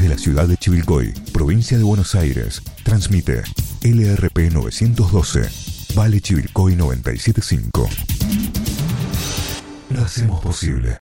la ciudad de Chivilcoy, provincia de Buenos Aires. Transmite LRP 912, Vale Chivilcoy 975. Lo hacemos posible.